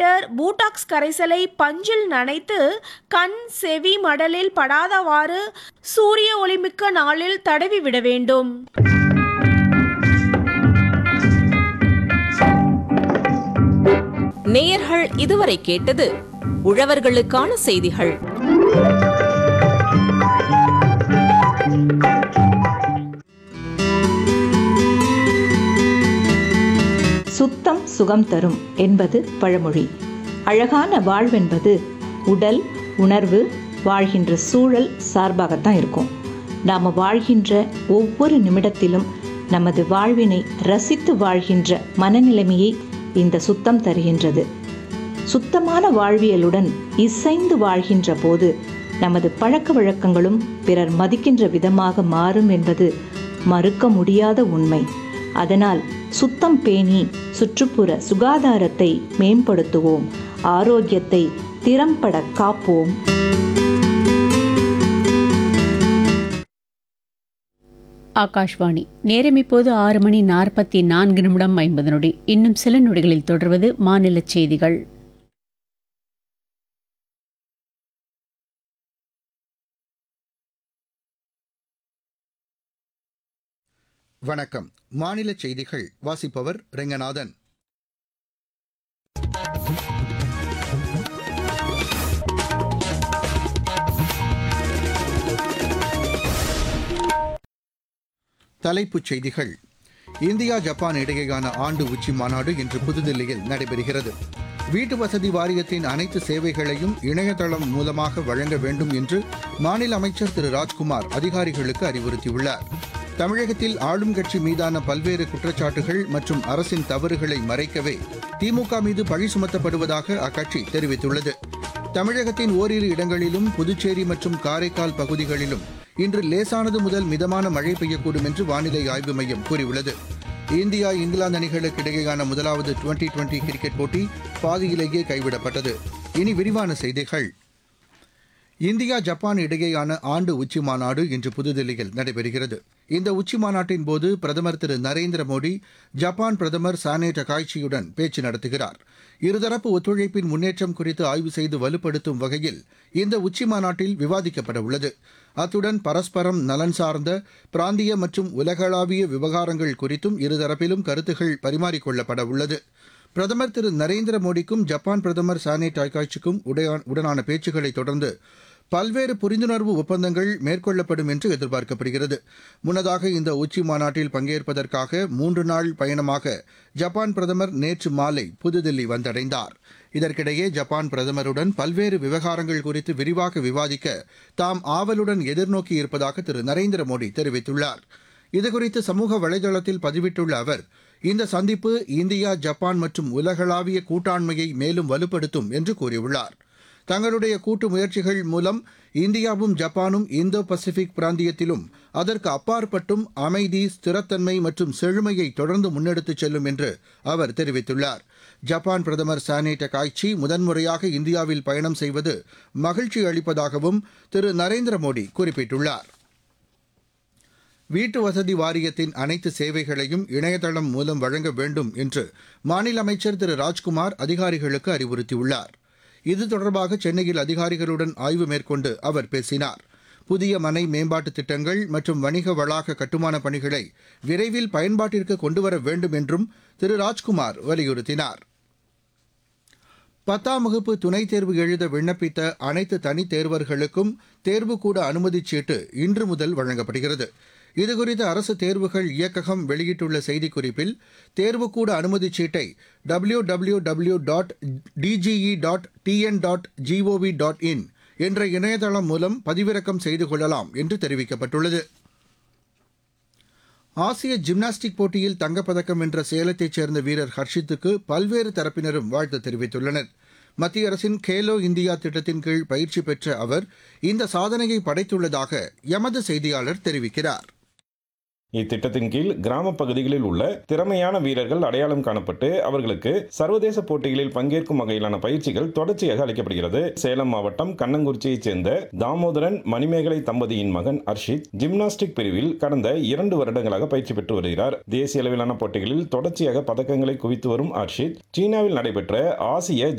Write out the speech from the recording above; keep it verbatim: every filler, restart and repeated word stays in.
Litre Butox கரைசலை பஞ்சில் நனைத்து கண் செவி மடலில் படாதவாறு சூரிய ஒளிமிக்க நாளில் தடவி விட வேண்டும். நேயர்கள் இதுவரை கேட்டது உழவர்களுக்கான செய்திகள். சுத்தம் சுகம் தரும் என்பது பழமொழி. அழகான வாழ்வென்பது உடல், உணர்வு, வாழ்கின்ற சூழல் சார்பாகத்தான் இருக்கும். நாம் வாழ்கின்ற ஒவ்வொரு நிமிடத்திலும் நமது வாழ்வினை ரசித்து வாழ்கின்ற மனநிலைமையை இந்த சுத்தம் தருகின்றது. சுத்தமான வாழ்வியலுடன் இசைந்து வாழ்கின்ற போது நமது பழக்க வழக்கங்களும் பிறர் மதிக்கின்ற விதமாக மாறும் என்பது மறுக்க முடியாத உண்மை. அதனால் சுத்தம் பேணி சுற்றுப்புற சுகாதாரத்தை மேம்படுத்துவோம், ஆரோக்கியத்தை திறம்பட காப்போம். ஆகாஷ்வாணி. நேரம் இப்போது ஆறு மணி நாற்பத்தி நான்கு நிமிடம் ஐம்பது நொடி. இன்னும் சில நொடிகளில் தொடர்வது மாநில செய்திகள். வணக்கம். மாநில செய்திகள் வாசிப்பவர் ரெங்கநாதன். தலைப்புச் செய்திகள். இந்தியா ஜப்பான் இடையேயான ஆண்டு உச்சி மாநாடு இன்று புதுதில்லியில் நடைபெறுகிறது. வீட்டு வசதி வாரியத்தின் அனைத்து சேவைகளையும் இணையதளம் மூலமாக வழங்க வேண்டும் என்று மாநில அமைச்சர் திரு ராஜ்குமார் அதிகாரிகளுக்கு அறிவுறுத்தியுள்ளார். தமிழகத்தில் ஆளும் கட்சி மீதான பல்வேறு குற்றச்சாட்டுகள் மற்றும் அரசின் தவறுகளை மறைக்கவே திமுக மீது பழி சுமத்தப்படுவதாக அக்கட்சி தெரிவித்துள்ளது. தமிழகத்தின் ஓரிரு இடங்களிலும் புதுச்சேரி மற்றும் காரைக்கால் பகுதிகளிலும் இன்று லேசானது முதல் மிதமான மழை பெய்யக்கூடும் என்று வானிலை ஆய்வு மையம் கூறியுள்ளது. இந்தியா இங்கிலாந்து அணிகளுக்கு இடையேயான முதலாவது டுவெண்டி டுவெண்டி கிரிக்கெட் போட்டி பாதியிலேயே கைவிடப்பட்டது. இனி விரிவான செய்திகள். இந்தியா ஜப்பான் இடையேயான ஆண்டு உச்சி மாநாடு இன்று புதுதில்லியில் நடைபெறுகிறது. இந்த உச்சி மாநாட்டின் போது பிரதமர் திரு நரேந்திர மோடி ஜப்பான் பிரதமர் சானே டகாய்ச்சியுடன் பேச்சு நடத்துகிறார். இருதரப்பு ஒத்துழைப்பின் முன்னேற்றம் குறித்து ஆய்வு செய்து வலுப்படுத்தும் வகையில் இந்த உச்சி மாநாட்டில் விவாதிக்கப்பட உள்ளது. அத்துடன் பரஸ்பரம் நலன் சார்ந்த பிராந்திய மற்றும் உலகளாவிய விவகாரங்கள் குறித்தும் இருதரப்பிலும் கருத்துகள் பரிமாறிக்கொள்ளப்பட உள்ளது. பிரதமர் திரு நரேந்திர மோடிக்கும் ஜப்பான் பிரதமர் சானே டாய்காய்ச்சிக்கும் உடனான பேச்சுக்களை தொடர்ந்து பல்வேறு புரிந்துணர்வு ஒப்பந்தங்கள் மேற்கொள்ளப்படும் என்று எதிர்பார்க்கப்படுகிறது. முன்னதாக இந்த உச்சி மாநாட்டில் பங்கேற்பதற்காக மூன்று நாள் பயணமாக ஜப்பான் பிரதமர் நேற்று மாலை புதுதில்லி வந்தடைந்தார். இதற்கிடையே ஜப்பான் பிரதமருடன் பல்வேறு விவகாரங்கள் குறித்து விரிவாக விவாதிக்க தாம் ஆவலுடன் எதிர்நோக்கி இருப்பதாக திரு நரேந்திர மோடி தெரிவித்துள்ளார். இதுகுறித்து சமூக வலைதளத்தில் பதிவிட்டுள்ள அவர், இந்த சந்திப்பு இந்தியா ஜப்பான் மற்றும் உலகளாவிய கூட்டாண்மையை மேலும் வலுப்படுத்தும் என்று கூறியுள்ளார். தங்களுடைய கூட்டு முயற்சிகள் மூலம் இந்தியாவும் ஜப்பானும் இந்தோ பசிபிக் பிராந்தியத்திலும் அதற்கு அப்பாற்பட்டும் அமைதி, ஸ்திரத்தன்மை மற்றும் செழுமையை தொடர்ந்து முன்னெடுத்துச் செல்லும் என்று அவர் தெரிவித்துள்ளார். ஜப்பான் பிரதமர் சானே டகாய்ச்சி முதன்முறையாக இந்தியாவில் பயணம் செய்வது மகிழ்ச்சி அளிப்பதாகவும் திரு நரேந்திர மோடி குறிப்பிட்டுள்ளார். வீட்டு வசதி வாரியத்தின் அனைத்து சேவைகளையும் இணையதளம் மூலம் வழங்க வேண்டும் என்று மாநில அமைச்சர் திரு ராஜ்குமார் அதிகாரிகளுக்கு அறிவுறுத்தியுள்ளார். இது தொடர்பாக சென்னையில் அதிகாரிகளுடன் ஆய்வு மேற்கொண்டு அவர் பேசினார். புதிய மனை மேம்பாட்டு திட்டங்கள் மற்றும் வணிக வளாக கட்டுமான பணிகளை விரைவில் பயன்பாட்டிற்கு கொண்டுவர வேண்டும் என்றும் திரு ராஜ்குமார் வலியுறுத்தினார். பத்தாம் வகுப்பு துணைத் தேர்வு எழுத விண்ணப்பித்த அனைத்து தனித் தேர்வர்களுக்கும் தேர்வுக்கூட அனுமதிச் சீட்டு இன்று முதல் வழங்கப்படுகிறது. இதுகுறித்து அரசு தேர்வுகள் இயக்ககம் வெளியிட்டுள்ள செய்திக்குறிப்பில், தேர்வுக்கூட அனுமதிச் சீட்டை W W W dot DGE dot TN dot gov dot in என்ற இணையதளம் மூலம் பதிவிறக்கம் செய்து கொள்ளலாம் என்று தெரிவிக்கப்பட்டுள்ளது. ஆசிய ஜிம்னாஸ்டிக் போட்டியில் தங்கப்பதக்கம் வென்ற சேலத்தைச் சேர்ந்த வீரர் ஹர்ஷித்துக்கு பல்வேறு தரப்பினரும் வாழ்த்து தெரிவித்துள்ளனர். மத்திய அரசின் கேலோ இந்தியா திட்டத்தின் கீழ் பயிற்சி பெற்ற அவர் இந்த சாதனையை படைத்துள்ளதாக எமது செய்தியாளர் தெரிவிக்கிறார். இத்திட்டத்தின் கீழ் கிராம பகுதிகளில் உள்ள திறமையான வீரர்கள் அடையாளம் காணப்பட்டு அவர்களுக்கு சர்வதேச போட்டிகளில் பங்கேற்கும் வகையிலான பயிற்சிகள் தொடர்ச்சியாக அளிக்கப்படுகிறது. சேலம் மாவட்டம் கண்ணங்குறிச்சியைச் சேர்ந்த தாமோதரன் மணிமேகலை தம்பதியின் மகன் அர்ஷித் ஜிம்னாஸ்டிக் பிரிவில் கடந்த இரண்டு வருடங்களாக பயிற்சி பெற்று வருகிறார். தேசிய அளவிலான போட்டிகளில் தொடர்ச்சியாக பதக்கங்களை குவித்து வரும் அர்ஷித் சீனாவில் நடைபெற்ற ஆசிய